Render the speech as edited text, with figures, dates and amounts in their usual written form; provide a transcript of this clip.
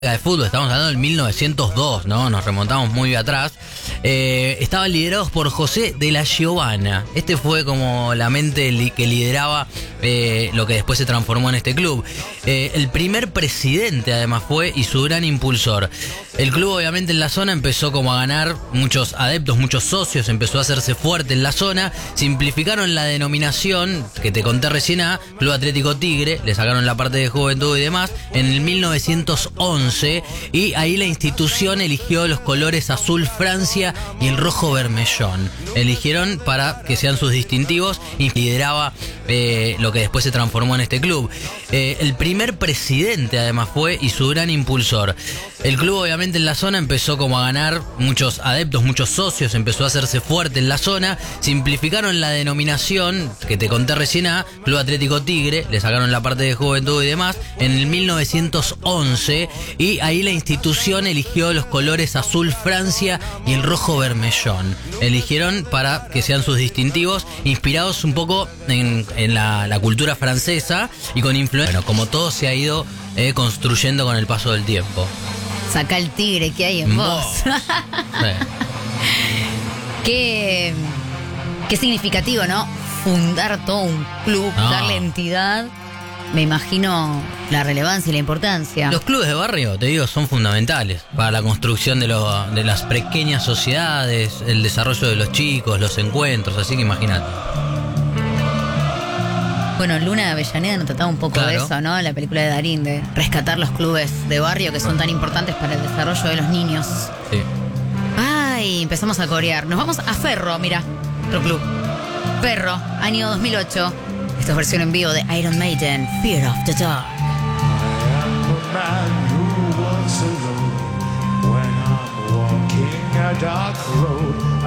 de fútbol, estamos hablando del 1902, ¿no? Nos remontamos muy atrás. Estaban liderados por José de la Giovanna. Este fue como la mente que lideraba lo que después se transformó en este club. El primer presidente además fue y su gran impulsor. El club obviamente en la zona empezó como a ganar muchos adeptos, muchos socios, empezó a hacerse fuerte en la zona. Simplificaron la denominación que te conté recién a Club Atlético Tigre, le sacaron la parte de juventud y demás en el 1911. Y ahí la institución eligió los colores azul Francia y el rojo Bermellón. Eligieron para que sean sus distintivos y lideraba lo que después se transformó en este club. El primer presidente además fue y su gran impulsor. El club obviamente en la zona empezó como a ganar muchos adeptos, muchos socios, empezó a hacerse fuerte en la zona. Simplificaron la denominación que te conté recién a Club Atlético Tigre, le sacaron la parte de juventud y demás en el 1911. Y ahí la institución eligió los colores azul Francia y el rojo Bermellón. Eligieron para que sean sus distintivos, inspirados un poco en la cultura francesa y con influencia. Bueno, como todo se ha ido construyendo con el paso del tiempo. Saca el tigre que hay en vos. Qué significativo, ¿no? Fundar todo un club, darle entidad. Me imagino la relevancia y la importancia. Los clubes de barrio, te digo, son fundamentales para la construcción de las pequeñas sociedades, el desarrollo de los chicos, los encuentros, así que imagínate. Bueno, Luna de Avellaneda nos trataba un poco de eso, ¿no? La película de Darín, de rescatar los clubes de barrio que son tan importantes para el desarrollo de los niños. Sí. Ay, empezamos a corear. Nos vamos a Ferro, mira, otro club. Ferro, año 2008. Esta es versión en vivo de Iron Maiden, Fear of the Dark. When I'm walking a dark road,